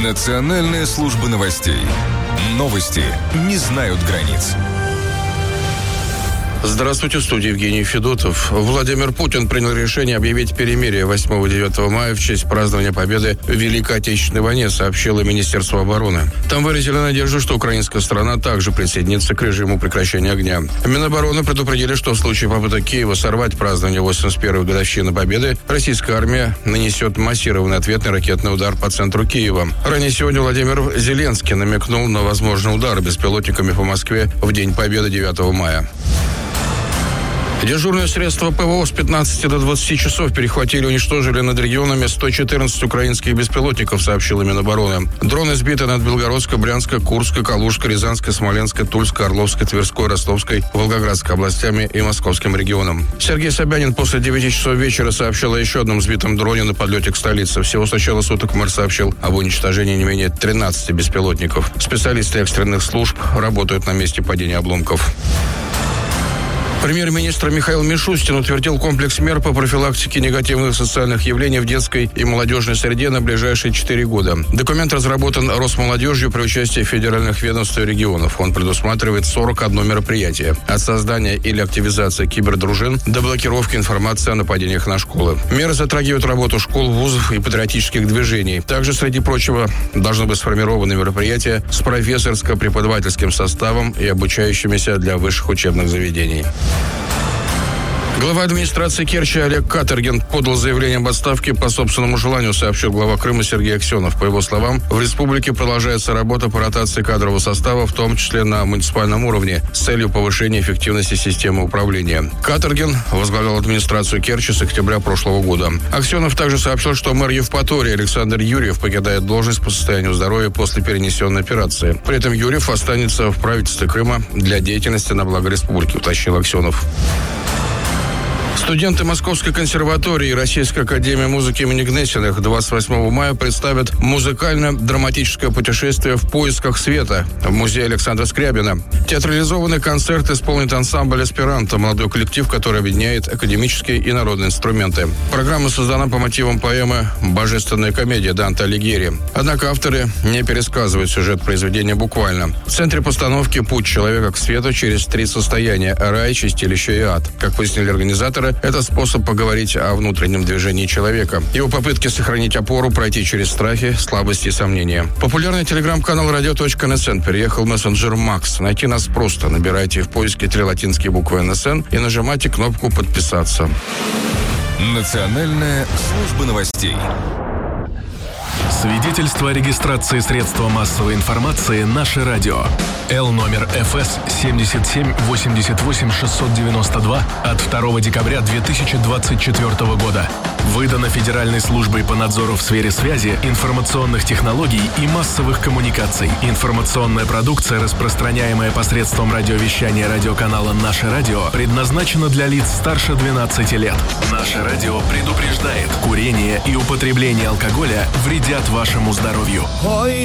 Национальная служба новостей. Новости не знают границ. Здравствуйте, в студии Евгений Федотов. Владимир Путин принял решение объявить перемирие 8-9 мая в честь празднования победы в Великой Отечественной войне, сообщило Министерство обороны. Там выразили надежду, что украинская сторона также присоединится к режиму прекращения огня. Минобороны предупредили, что в случае попыток Киева сорвать празднование 81-й годовщины победы, российская армия нанесет массированный ответный ракетный удар по центру Киева. Ранее сегодня Владимир Зеленский намекнул на возможный удар беспилотниками по Москве в День Победы 9 мая. Дежурные средства ПВО с 15 до 20 часов перехватили и уничтожили над регионами 114 украинских беспилотников, сообщила Минобороны. Дроны сбиты над Белгородской, Брянской, Курской, Калужской, Рязанской, Смоленской, Тульской, Орловской, Тверской, Ростовской, Волгоградской областями и Московским регионом. Сергей Собянин после 9 часов вечера сообщил о еще одном сбитом дроне на подлете к столице. Всего с начала суток мэр сообщил об уничтожении не менее 13 беспилотников. Специалисты экстренных служб работают на месте падения обломков. Премьер-министр Михаил Мишустин утвердил комплекс мер по профилактике негативных социальных явлений в детской и молодежной среде на ближайшие 4 года. Документ разработан Росмолодежью при участии федеральных ведомств и регионов. Он предусматривает 41 мероприятие. От создания или активизации кибердружин до блокировки информации о нападениях на школы. Меры затрагивают работу школ, вузов и патриотических движений. Также, среди прочего, должны быть сформированы мероприятия с профессорско-преподавательским составом и обучающимися для высших учебных заведений. Глава администрации Керчи Олег Каторгин подал заявление об отставке по собственному желанию, сообщил глава Крыма Сергей Аксенов. По его словам, в республике продолжается работа по ротации кадрового состава, в том числе на муниципальном уровне, с целью повышения эффективности системы управления. Каторгин возглавлял администрацию Керчи с октября прошлого года. Аксенов также сообщил, что мэр Евпатории Александр Юрьев покидает должность по состоянию здоровья после перенесенной операции. При этом Юрьев останется в правительстве Крыма для деятельности на благо республики, уточнил Аксенов. Студенты Московской консерватории и Российской академии музыки имени Гнесиных 28 мая представят музыкально-драматическое путешествие «В поисках света» в музее Александра Скрябина. Театрализованный концерт исполнит ансамбль «Эсперанто», молодой коллектив, который объединяет академические и народные инструменты. Программа создана по мотивам поэмы «Божественная комедия» Данте Алигьери. Однако авторы не пересказывают сюжет произведения буквально. В центре постановки «Путь человека к свету через 3 состояния – рай, чистилище и ад». Как пояснили организаторы, это способ поговорить о внутреннем движении человека, его попытке сохранить опору, пройти через страхи, слабости и сомнения. Популярный телеграм-канал radio.nsn переехал в мессенджер Макс. Найти нас просто. Набирайте в поиске 3 латинские буквы НСН и нажимайте кнопку «Подписаться». Национальная служба новостей. Свидетельство о регистрации средства массовой информации «Наше радио». Л номер ФС 77-88-692 от 2 декабря 2024 года. Выдано Федеральной службой по надзору в сфере связи, информационных технологий и массовых коммуникаций. Информационная продукция, распространяемая посредством радиовещания радиоканала «Наше радио», предназначена для лиц старше 12 лет. «Наше радио» предупреждает: курение и употребление алкоголя вредят вашему здоровью.